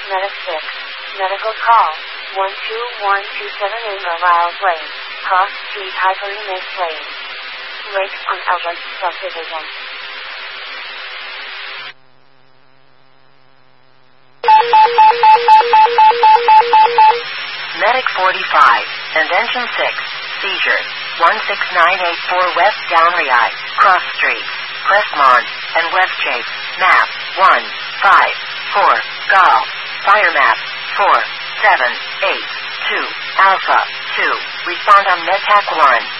Medic 6. Medical call. 121278 Mobile Lane. Cross Street Hyperunit Lane. Lake on Outlet Subdivision. Medic 45, and Engine 6, seizure, 16984 West Downright, Cross Street, Crestmont, and Westchase, map, 154, Golf, fire map, 4782, Alpha, 2, respond on MedTech 1.